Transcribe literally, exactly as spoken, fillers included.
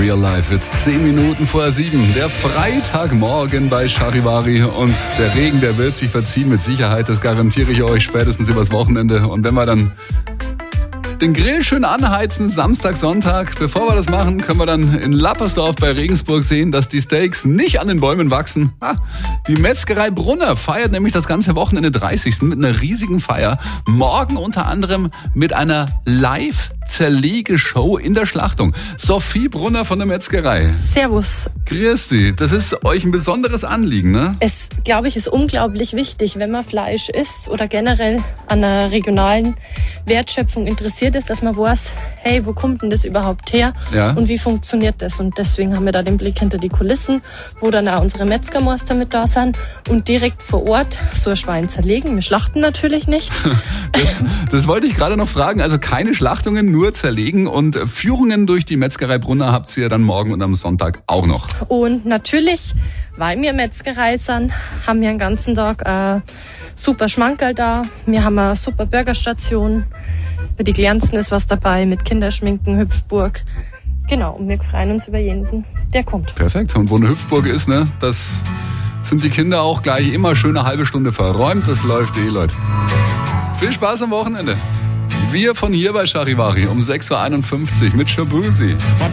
Real Life. Jetzt zehn Minuten vor sieben. Der Freitagmorgen bei Charivari. Und der Regen, der wird sich verziehen mit Sicherheit. Das garantiere ich euch spätestens übers Wochenende. Und wenn wir dann den Grill schön anheizen, Samstag, Sonntag. Bevor wir das machen, können wir dann in Lappersdorf bei Regensburg sehen, dass die Steaks nicht an den Bäumen wachsen. Ah, die Metzgerei Brunner feiert nämlich das ganze Wochenende dreißigsten mit einer riesigen Feier. Morgen unter anderem mit einer Live-Zerlegeshow in der Schlachtung. Sophie Brunner von der Metzgerei. Servus. Grüß dich. Das ist euch ein besonderes Anliegen, ne? Es, glaube ich, ist unglaublich wichtig, wenn man Fleisch isst oder generell an einer regionalen Wertschöpfung interessiert ist, dass man weiß, hey, wo kommt denn das überhaupt her Ja. und wie funktioniert das? Und deswegen haben wir da den Blick hinter die Kulissen, wo dann auch unsere Metzgermeister mit da sind und direkt vor Ort so ein Schwein zerlegen. Wir schlachten natürlich nicht. Das, das wollte ich gerade noch fragen. Also keine Schlachtungen, nur zerlegen. Und Führungen durch die Metzgerei Brunner habt ihr dann morgen und am Sonntag auch noch. Und natürlich, weil wir Metzgerei sind, haben wir den ganzen Tag äh, super Schmankerl da. Wir haben eine super Burgerstation. Für die Kleinsten ist was dabei mit Kinderschminken, Hüpfburg. Genau, und wir freuen uns über jeden, der kommt. Perfekt. Und wo eine Hüpfburg ist, ne, das sind die Kinder auch gleich immer schön eine halbe Stunde verräumt. Das läuft eh, Leute. Viel Spaß am Wochenende. Wir von hier bei Charivari um sechs Uhr einundfünfzig mit Shabuzi.